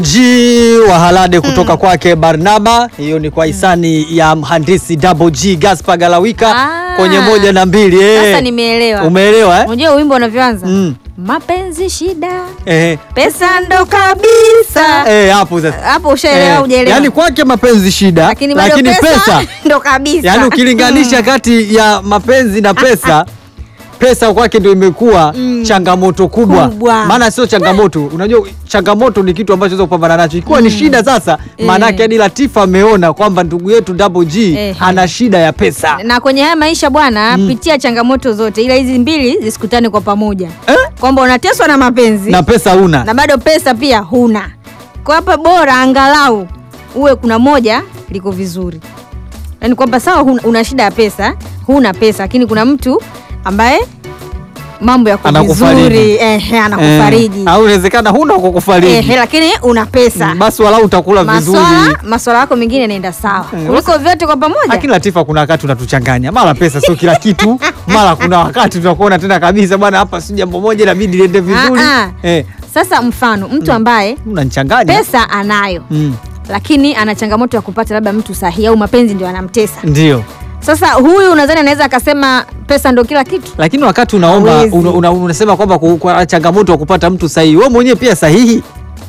G Wahalade kutoka kwake Barnaba. Hiyo ni kwa hisani ya mhandisi Double G Gaspar Galawika kwenye 1 na 2. Sasa nimeelewa. Umeelewa eh? Unajua wimbo unavyoanza? Mapenzi shida. Pesa ndo kabisa. Hapo sasa. Hapo ushaelewa hujaelewa? Yaani kwake mapenzi shida, lakini pesa ndo kabisa. Yaani ukilinganisha kati ya mapenzi na pesa pesa kwake ndio imekuwa changamoto kubwa. Maana sio changamoto. Unajua changamoto ni kitu ambacho unaweza kupambana nacho. Ikiwa ni shida sasa, maana yake hadi Latifa ameona kwamba ndugu yetu Double G ana shida ya pesa. Na kwenye haya maisha bwana, pitia changamoto zote ila hizi mbili zisikutane kwa pamoja. Kwamba unateswa na mapenzi na pesa huna. Na bado pesa pia huna. Kwa hapa bora angalau uwe kuna moja liko vizuri. Yaani kwamba sawa una shida ya pesa, huna pesa, lakini kuna mtu ambaye mambo yako vizuri, anakufariji. Au inawezekana huna kukufariji. Lakini una pesa. Basi walau utakula vizuri. Masuala yako mengine yanaenda sawa. Kuliko vyote kwa pamoja. Lakini Latifa, kuna wakati unatuchanganya. Mara pesa sio kila kitu. Mara kuna wakati tunakuona tena kabisa bwana, hapa si jambo moja inabidi liende vizuri. Sasa mfano mtu ambaye unanichanganya. Pesa anayo. Lakini ana changamoto ya kupata labda mtu sahihi au mapenzi ndio anamtesa. Ndio. Sasa huyu unadhani anaweza akasema pesa ndo kila kitu? Lakini wakati unaomba unasema kwamba kwa changamoto ya kupata mtu sahihi, wewe mwenyewe pia sahihi.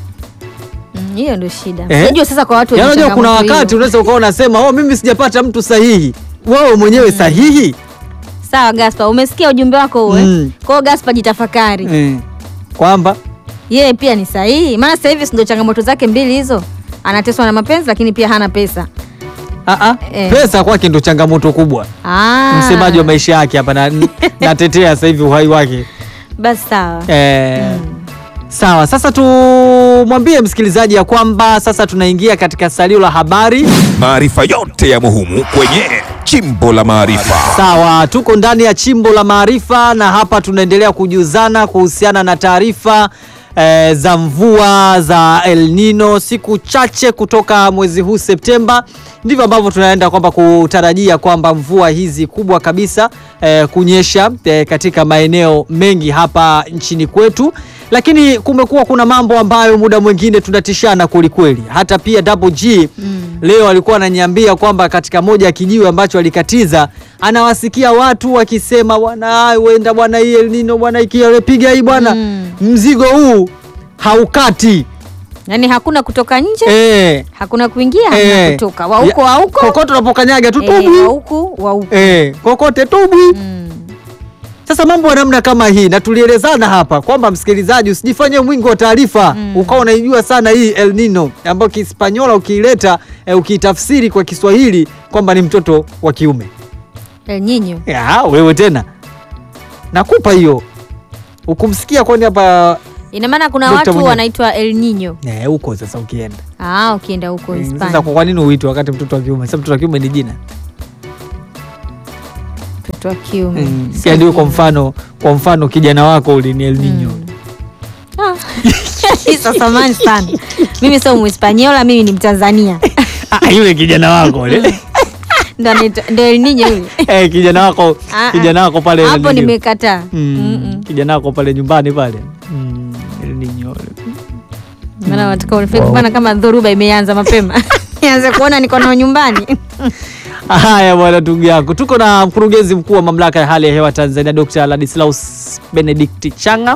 Hiyo ndio shida. Unajua sasa kwa watu unajua kuna wakati unaweza ukaona unasema mimi sijapata mtu sahihi. Wewe mwenyewe sahihi. Sawa Gaspar, umesikia ujumbe wako huo? Kwa hiyo Gaspar jitafakari. Kwamba yeye pia ni sahihi. Maana sasa hivi ndio changamoto zake mbili hizo. Anateswa na mapenzi lakini pia hana pesa. Pesa kwake ndo changamoto kubwa. Msemaji wa maisha yake hapa natetea sasa hivi uhai wake. Basi sawa. Sawa, sasa tumwambie msikilizaji ya kwamba sasa tunaingia katika salio la habari. Maarifa yote ya muhimu kwenye Chimbo la Maarifa. Sawa, tuko ndani ya Chimbo la Maarifa na hapa tunaendelea kujuzana kuhusiana na taarifa za mvua za El Nino siku chache kutoka mwezi huu Septemba. Ndivyo ambavyo tunaenda kwamba kutarajia kwamba mvua hizi kubwa kabisa kunyesha katika maeneo mengi hapa nchini kwetu. Lakini kumekuwa kuna mambo ambayo muda mwingine tunatishana kweli. Hata pia Double G leo alikuwa ananiambia kwamba katika moja ya kijiwe ambacho alikatiza anawasikia watu wakisema wenda bwana hii El Nino bwana ikipiga hii bwana mzigo huu haukati. Yaani hakuna kutoka nje, hakuna kuingia, hakuna kutoka. Wa huko. Kokote unapokanyaga tu tubwi. Wa huko. Kokote tubwi. Sasa mambo ya namna kama hii na tulielezana hapa kwamba msikilizaji usijifanye mwingi wa taarifa ukawa unaijua sana hii El Nino ambayo Kihispaniola ukiileta ukiitafsiri kwa Kiswahili kwamba ni mtoto wa kiume. El Niño. Wewe tena. Nakupa hiyo. Ukumsikia kwani hapa ina maana kuna watu wanaitwa El Niño. Huko sasa ukienda. Ukienda huko Hispania. Sasa kwa nini uitwe wakati mtoto wa kiume? Sasa mtoto wa kiume ni jina. Mtoto wa kiume. Ndio kwa mfano kijana wako uli ni El Niño. Sasa samani sana. Mimi sio Mhispaniola, mimi ni Mtanzania. Yule kijana wako ule. Ndio El Niño yule. Kijana wako pale. Hapo nimekataa. Kijana wako pale nyumbani pale. El Niño. Maana wataka unifike bana kama dhoruba imeanza mapema. Nianze kuona niko na nyumbani. Haya bwana ndugu yangu. Tuko na mkurugenzi mkuu wa mamlaka ya hali ya hewa Tanzania Dr. Ladislaus Benedict Changa.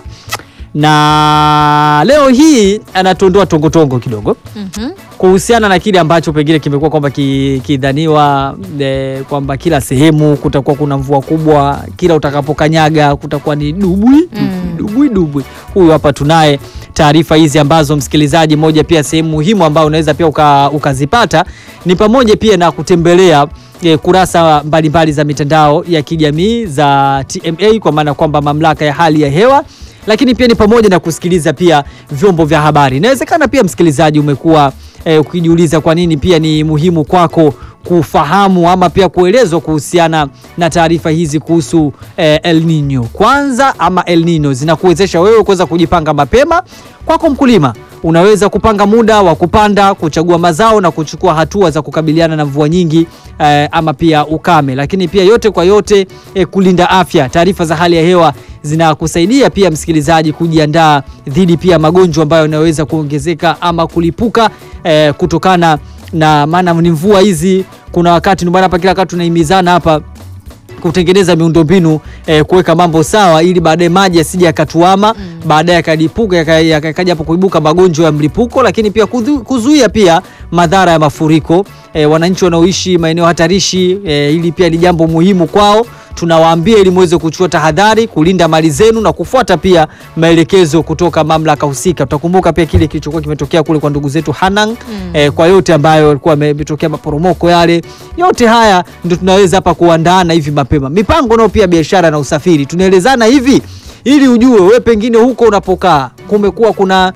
Na leo hii anatuondoa tongotongo kidogo. Kuhusiana na kile ambacho pengine kimekuwa kwamba kidhaniwa kwamba kila sehemu kutakuwa kuna mvua kubwa, kila utakapokanyaga kutakuwa ni dubwi. Huyu hapa tunaye taarifa hizi ambazo msikilizaji, moja pia sehemu muhimu ambayo unaweza pia ukazipata ni pamoja pia na kutembelea kurasa mbalimbali za mitandao ya kijamii za TMA kwa maana kwamba mamlaka ya hali ya hewa, lakini pia ni pamoja na kusikiliza pia vyombo vya habari. Inawezekana pia msikilizaji umekuwa ukijiuliza kwa nini pia ni muhimu kwako kufahamu ama pia kuelezwa kuhusiana na taarifa hizi kuhusu El Nino. Kwanza ama El Nino zinakuwezesha wewe kuweza kujipanga mapema. Kwako mkulima unaweza kupanga muda wa kupanda, kuchagua mazao na kuchukua hatua za kukabiliana na mvua nyingi ama pia ukame. Lakini pia yote kwa yote kulinda afya. Taarifa za hali ya hewa zinakusaidia pia msikilizaji kujiandaa dhidi pia magonjwa ambayo yanaweza kuongezeka ama kulipuka kutokana na maana ni mvua hizi. Kuna wakati ndio maana hapa kila wakati tunahimizana hapa kutengeneza miundombinu kuweka mambo sawa ili baadaye maji yasije yakatuama, baadaye yakalipuka yakaja hapo kuibuka magonjwa ya mlipuko, lakini pia kuzuia pia madhara ya mafuriko. Wananchi wanaoishi maeneo hatarishi, ili pia ni jambo muhimu kwao. Tunawaambia ili muweze kuchukua tahadhari, kulinda mali zenu na kufuata pia maelekezo kutoka mamlaka husika. Tutakumbuka pia kile kilichokuwa kimetokea kule kwa ndugu zetu Hanang, kwa yote ambayo walikuwa yametokea maporomoko yale. Yote haya ndio tunaweza hapa kuandaana hivi mapema. Mipango nao pia biashara na usafiri. Tunaelezana hivi ili ujue wewe pengine huko unapokaa kumekuwa kuna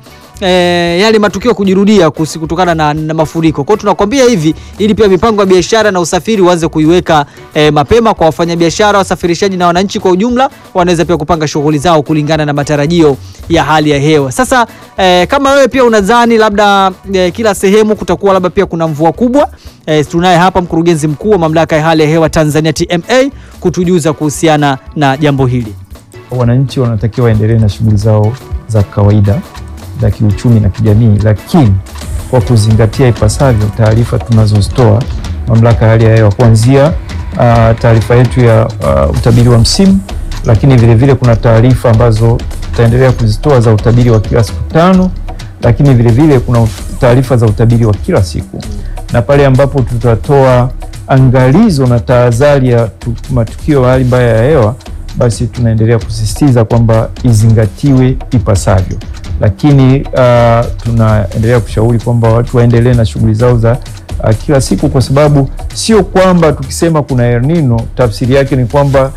yale matukio kujirudia kutokana na mafuriko. Kwa hiyo tunakwambia hivi ili pia mipango ya biashara na usafiri uanze kuiweka mapema kwa wafanyabiashara, wasafirishaji na wananchi kwa ujumla, wanaweza pia kupanga shughuli zao kulingana na matarajio ya hali ya hewa. Sasa kama wewe pia unadhani labda kila sehemu kutakuwa labda pia kuna mvua kubwa, tunaye hapa mkurugenzi mkuu wa mamlaka ya hali ya hewa Tanzania TMA kutujuza kuhusiana na jambo hili. Wananchi wanatakiwa waendelee na shughuli zao za kawaida za kiuchumi na kijamii, lakini kwa kuzingatia ipasavyo taarifa tunazozitoa mamlaka ya hali ya hewa, kuanzia taarifa yetu ya utabiri wa msimu, lakini vile vile kuna taarifa ambazo tutaendelea kuzitoa za utabiri wa kila siku 5, lakini vile vile kuna taarifa za utabiri wa kila siku, na pale ambapo tutatoa angalizo na tahadhari ya matukio ya hali mbaya ya hewa, basi tunaendelea kusisitiza kwamba izingatiwe ipasavyo. Lakini tunaendelea kushauri kwamba watu waendelee na shughuli zao za kila siku, kwa sababu sio kwamba tukisema kuna El Nino tafsiri yake ni kwamba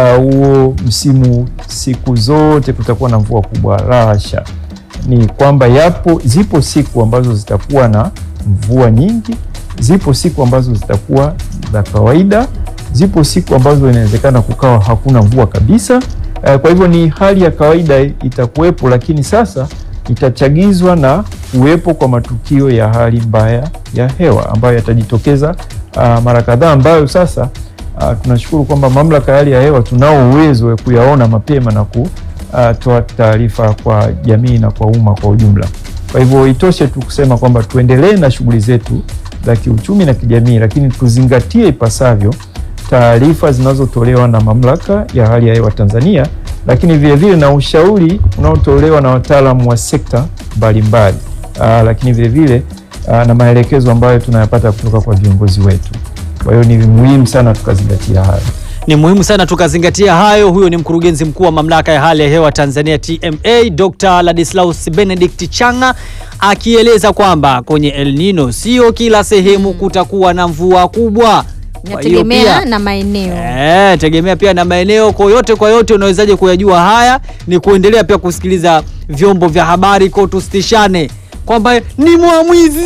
huo msimu siku zote kutakuwa na mvua kubwa. La hasha, ni kwamba zipo siku ambazo zitakuwa na mvua nyingi, zipo siku ambazo zitakuwa za kawaida, zipo siku ambazo inawezekana kukawa hakuna mvua kabisa. Kwa hivyo ni hali ya kawaida itakuwepo, lakini sasa itachagizwa na uwepo kwa matukio ya hali mbaya ya hewa ambayo yatajitokeza mara kadhaa, ambayo sasa tunashukuru kwamba mamlaka ya hali ya hewa tunao uwezo wa kuyaona mapema na kutoa taarifa kwa jamii na kwa umma kwa ujumla. Kwa hivyo itoshe tu kusema kwamba tuendelee na shughuli zetu za kiuchumi na kijamii, lakini tuzingatie ipasavyo taarifa zinazotolewa na mamlaka ya hali ya hewa Tanzania, lakini vile vile na ushauri unaotolewa na wataalamu wa sekta mbalimbali, lakini vile vile na maelekezo ambayo tunayapata kutoka kwa viongozi wetu. Kwa hiyo ni muhimu sana tukazingatia hayo. Ni muhimu sana tukazingatia hayo. Huyo ni mkurugenzi mkuu wa mamlaka ya hali ya hewa Tanzania TMA, Dr. Ladislaus Benedict Changa, akieleza kwamba kwenye El Nino sio kila sehemu kutakuwa na mvua kubwa. Nategemea na maeneo. Tegemea pia na maeneo. Kwa yote unawezaje kuyajua haya? Ni kuendelea pia kusikiliza vyombo vya habari, kwa tustishane kwamba ni mwamwizi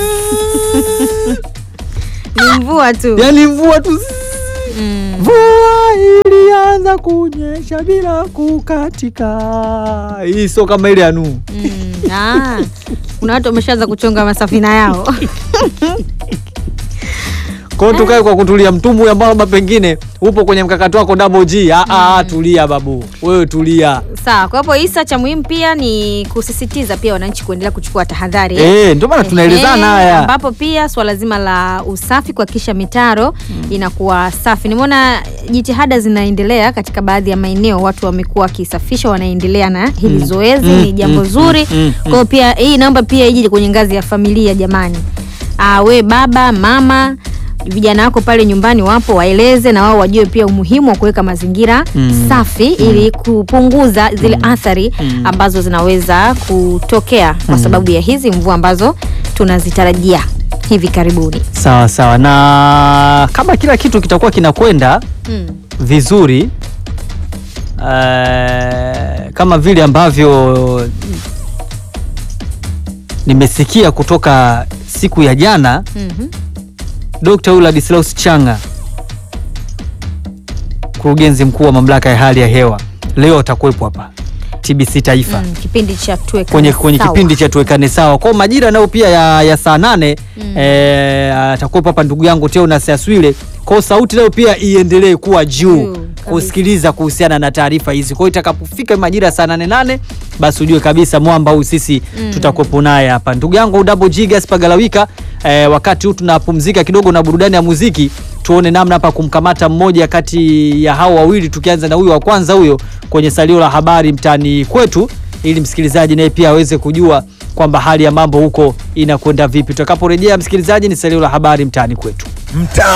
ni mvua tu. Yaani mvua tu. Mvua ilianza kunyesha bila kukatika. Hii sio kama ile anu. Kuna watu wameshaanza kuchonga masafina yao. Kwa hiyo tukae kwa kutulia. Mtumbu ambao pengine upo kwenye mkakati wako double G. Tulia babu. Wewe tulia. Sawa. Kwa hapo Isa, cha muhimu pia ni kusisitiza pia wananchi kuendelea kuchukua tahadhari. Ndio maana tunaelezana haya. Ambapo pia swala zima la usafi, kuhakikisha mitaro inakuwa safi. Nimeona jitihada zinaendelea katika baadhi ya maeneo, watu wamekuwa wakisafisha, wanaendelea na hili zoezi. Ni jambo zuri. Kwa hiyo pia hii naomba pia ije kwenye ngazi ya familia jamani. We baba, mama, vijana wako pale nyumbani wapo, waeleze na wao wajue pia umuhimu wa kuweka mazingira safi ili kupunguza zile athari ambazo zinaweza kutokea kwa sababu ya hizi mvua ambazo tunazitarajia hivi karibuni. Sawa. Na kama kila kitu kitakuwa kinakwenda vizuri, kama vile ambavyo nimesikia kutoka siku ya jana, Dr. Ladislaus Changa, mkurugenzi mkuu wa mamlaka ya hali ya hewa, leo atakuwepo hapa TBC Taifa kipindi cha tuwekane kwenye kipindi cha tuwekane sawa. Kwa majira nao pia ya saa 8 atakuwepo hapa ndugu yangu Teo na Siaswile. Kwa sauti leo pia iendelee kuwa juu. kusikiliza kuhusiana na taarifa hizi. Kwa hiyo itakapofika majira saa 8 basi ujue kabisa mwamba huyu sisi tutakopo naye hapa. Ndugu yangu Double G Gaspar Galawika, wakati huu tunapumzika kidogo na burudani ya muziki, tuone namna hapa kumkamata mmoja kati ya hao wawili, tukianza na huyo wa kwanza huyo kwenye salio la habari mtaani kwetu, ili msikilizaji naye pia aweze kujua kwamba hali ya mambo huko inakwenda vipi. Tutakaporejea msikilizaji, ni salio la habari mtaani kwetu.